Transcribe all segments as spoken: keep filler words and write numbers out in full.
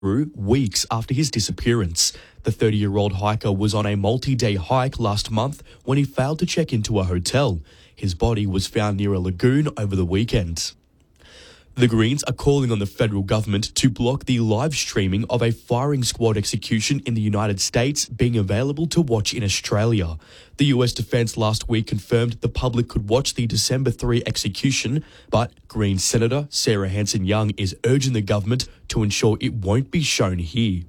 weeks after his disappearance. The thirty-year-old hiker was on a multi-day hike last month when he failed to check into a hotel. His body was found near a lagoon over the weekend. The Greens are calling on the federal government to block the live streaming of a firing squad execution in the United States being available to watch in Australia. The U S Defence last week confirmed the public could watch the December third execution, but Greens Senator Sarah Hanson-Young is urging the government to ensure it won't be shown here.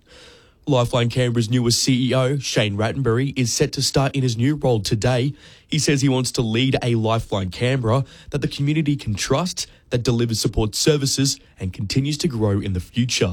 Lifeline Canberra's newest C E O, Shane Rattenbury, is set to start in his new role today. He says he wants to lead a Lifeline Canberra that the community can trust, that delivers support services and continues to grow in the future.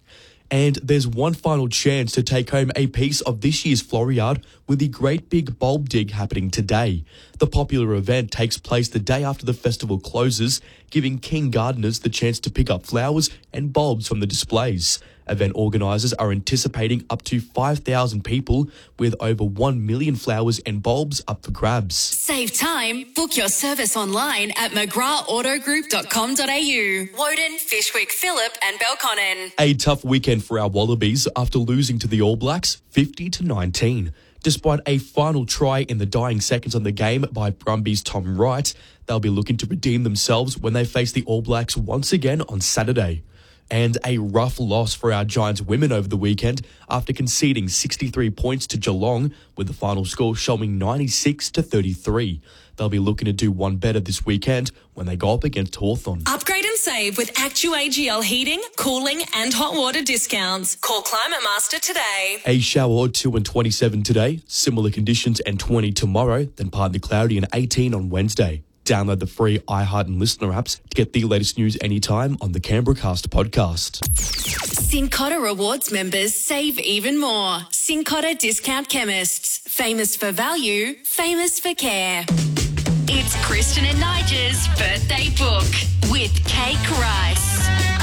And there's one final chance to take home a piece of this year's Floriade with the Great Big Bulb Dig happening today. The popular event takes place the day after the festival closes, giving keen gardeners the chance to pick up flowers and bulbs from the displays. Event organisers are anticipating up to five thousand people, with over one million flowers and bulbs up for grabs. Save time. Book your service online at mcgrath auto group dot com dot a u. Woden, Fishwick, Phillip and Belconnen. A tough weekend for our Wallabies after losing to the All Blacks fifty to nineteen. Despite a final try in the dying seconds on the game by Brumbies' Tom Wright, they'll be looking to redeem themselves when they face the All Blacks once again on Saturday. And a rough loss for our Giants women over the weekend after conceding sixty-three points to Geelong, with the final score showing ninety-six to thirty-three. They'll be looking to do one better this weekend when they go up against Hawthorn. Upgrade and save with Actu A G L heating, cooling and hot water discounts. Call Climate Master today. A shower or two and twenty-seven today, similar conditions and twenty tomorrow, then partly cloudy and eighteen on Wednesday. Download the free iHeart and Listener apps to get the latest news anytime on the Canberracast podcast. Cincotta Rewards members save even more. Cincotta Discount Chemists. Famous for value, famous for care. It's Kristen and Nigel's birthday book with Cake Rice.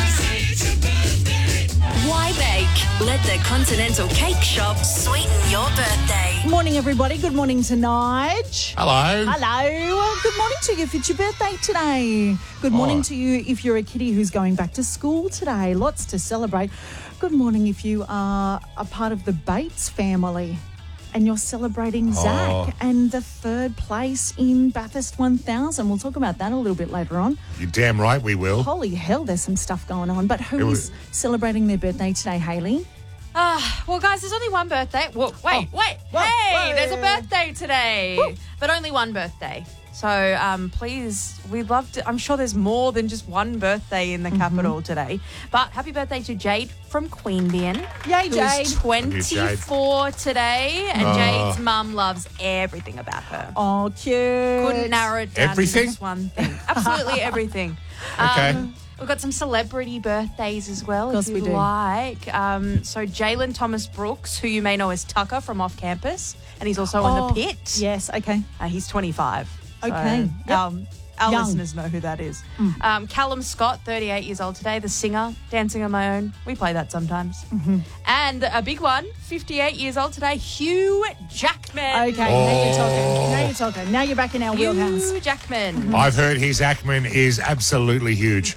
Why bake? Let the Continental Cake Shop sweeten your birthday. Good morning, everybody. Good morning to Nige. Hello. Hello. Good morning to you if it's your birthday today. Good morning Oh. to you if you're a kiddie who's going back to school today. Lots to celebrate. Good morning if you are a part of the Bates family and you're celebrating Zach Oh. and the third place in Bathurst one thousand. We'll talk about that a little bit later on. You're damn right we will. Holy hell, there's some stuff going on. But who It is was- celebrating their birthday today, Hayley? Ah, well, guys, there's only one birthday. Whoa, wait, Oh. wait. Whoa, hey, whoa. there's a birthday today. Woo. But only one birthday. So um, please, we'd love to. I'm sure there's more than just one birthday in the Mm-hmm. capital today. But happy birthday to Jade from Queanbeyan. Yay, Who's Jade. twenty-four today. And Oh. Jade's mum loves everything about her. Oh, cute. Couldn't narrow it down Everything? to just one thing. Absolutely everything. Okay. Um, we've got some celebrity birthdays as well, Of course if we you do. like. Um, so Jalen Thomas Brooks, who you may know as Tucker from Off Campus, and he's also in Oh, the pit. Yes, okay. Uh, he's twenty-five. So, Okay. Yep. Um, our Young. listeners know who that is. Um, Callum Scott, thirty-eight years old today, the singer, Dancing on My Own. We play that sometimes. Mm-hmm. And a big one, fifty-eight years old today, Hugh Jackman. Okay, now you're talking. Now you're talking. Now you're back in our wheelhouse. Hugh Jackman. I've heard his Ackman is absolutely huge.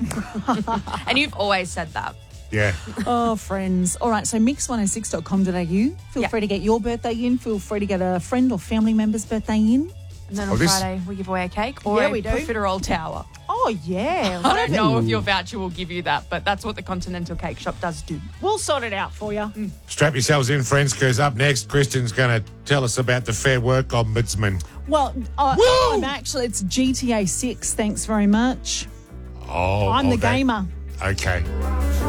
And you've always said that. Yeah. Oh, friends. All right, so mix one oh six dot com dot a u. Feel Yeah. free to get your birthday in. Feel free to get a friend or family member's birthday in. And then Oh, on this- Friday, we give away a cake or Yeah, a we do. profiterole tower. Oh, yeah. I don't know if your voucher will give you that, but that's what the Continental Cake Shop does do. We'll sort it out for you. Strap yourselves in, friends, because up next, Kristen's going to tell us about the Fair Work Ombudsman. Well, uh, Woo! I'm actually, it's G T A six. Thanks very much. Oh, I'm the okay. gamer. Okay.